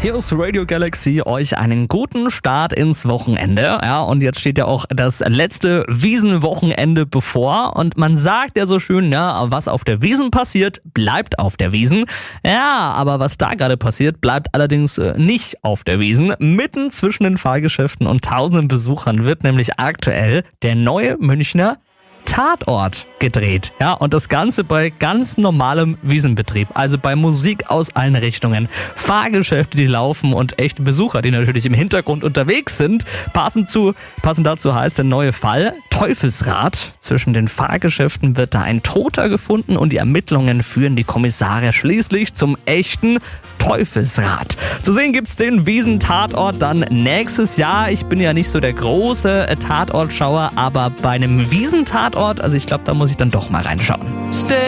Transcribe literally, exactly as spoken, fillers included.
Hier ist Radio Galaxy, euch einen guten Start ins Wochenende. Ja, und jetzt steht ja auch das letzte Wiesenwochenende bevor. Und man sagt ja so schön, ja, was auf der Wiesn passiert, bleibt auf der Wiesn. Ja, aber was da gerade passiert, bleibt allerdings äh, nicht auf der Wiesn. Mitten zwischen den Fahrgeschäften und tausenden Besuchern wird nämlich aktuell der neue Münchner Tatort gedreht. Ja, und das Ganze bei ganz normalem Wiesenbetrieb. Also bei Musik aus allen Richtungen. Fahrgeschäfte, die laufen und echte Besucher, die natürlich im Hintergrund unterwegs sind. Passend, zu, passend dazu heißt der neue Fall Teufelsrad. Zwischen den Fahrgeschäften wird da ein Toter gefunden und die Ermittlungen führen die Kommissare schließlich zum echten Teufelsrad. Zu sehen gibt's den Wiesn-Tatort dann nächstes Jahr. Ich bin ja nicht so der große Tatortschauer, aber bei einem Wiesn-Tatort, also ich glaube, da muss ich dann doch mal reinschauen.